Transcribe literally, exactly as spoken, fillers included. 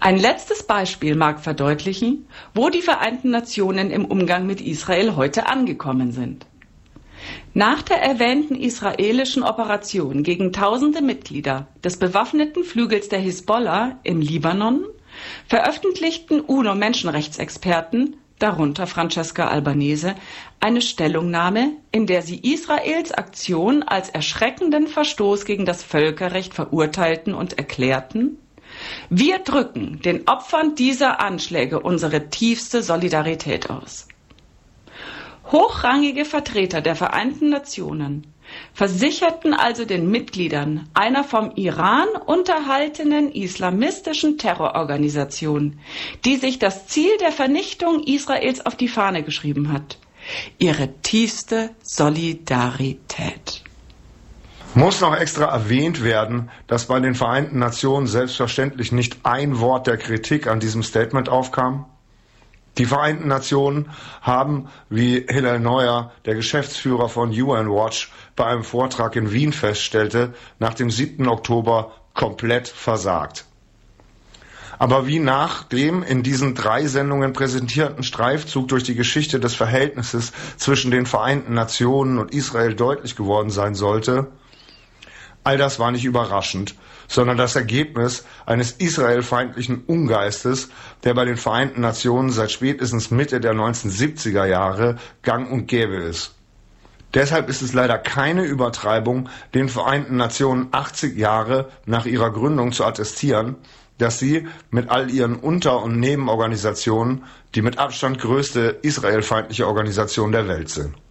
Ein letztes Beispiel mag verdeutlichen, wo die Vereinten Nationen im Umgang mit Israel heute angekommen sind. Nach der erwähnten israelischen Operation gegen tausende Mitglieder des bewaffneten Flügels der Hisbollah im Libanon veröffentlichten UNO-Menschenrechtsexperten, darunter Francesca Albanese, eine Stellungnahme, in der sie Israels Aktion als erschreckenden Verstoß gegen das Völkerrecht verurteilten und erklärten: Wir drücken den Opfern dieser Anschläge unsere tiefste Solidarität aus. Hochrangige Vertreter der Vereinten Nationen versicherten also den Mitgliedern einer vom Iran unterhaltenen islamistischen Terrororganisation, die sich das Ziel der Vernichtung Israels auf die Fahne geschrieben hat, ihre tiefste Solidarität. Muss noch extra erwähnt werden, dass bei den Vereinten Nationen selbstverständlich nicht ein Wort der Kritik an diesem Statement aufkam? Die Vereinten Nationen haben, wie Hillel Neuer, der Geschäftsführer von U N Watch, bei einem Vortrag in Wien feststellte, nach dem siebten Oktober komplett versagt. Aber wie nach dem in diesen drei Sendungen präsentierten Streifzug durch die Geschichte des Verhältnisses zwischen den Vereinten Nationen und Israel deutlich geworden sein sollte, all das war nicht überraschend, sondern das Ergebnis eines israelfeindlichen Ungeistes, der bei den Vereinten Nationen seit spätestens Mitte der neunzehnhundertsiebziger Jahre gang und gäbe ist. Deshalb ist es leider keine Übertreibung, den Vereinten Nationen achtzig Jahre nach ihrer Gründung zu attestieren, dass sie mit all ihren Unter- und Nebenorganisationen die mit Abstand größte israelfeindliche Organisation der Welt sind.